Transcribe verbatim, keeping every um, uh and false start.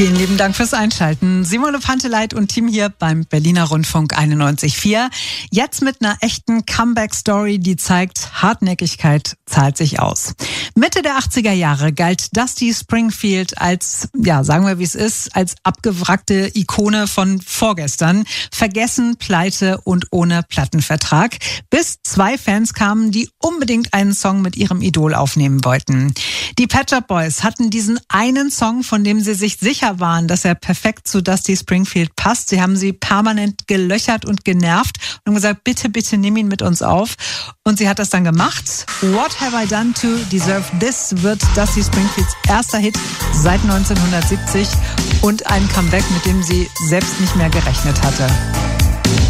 Vielen lieben Dank fürs Einschalten. Simone Panteleit und Team hier beim Berliner Rundfunk einundneunzig Komma vier. Jetzt mit einer echten Comeback-Story, die zeigt, Hartnäckigkeit zahlt sich aus. Mitte der achtziger Jahre galt Dusty Springfield als, ja, sagen wir wie es ist, als abgewrackte Ikone von vorgestern. Vergessen, pleite und ohne Plattenvertrag. Bis zwei Fans kamen, die unbedingt einen Song mit ihrem Idol aufnehmen wollten. Die Pet Shop Boys hatten diesen einen Song, von dem sie sich sicher waren, dass er perfekt zu Dusty Springfield passt. Sie haben sie permanent gelöchert und genervt und haben gesagt, bitte, bitte nimm ihn mit uns auf. Und sie hat das dann gemacht. What Have I Done to Deserve This wird Dusty Springfields erster Hit seit neunzehnhundertsiebzig und ein Comeback, mit dem sie selbst nicht mehr gerechnet hatte.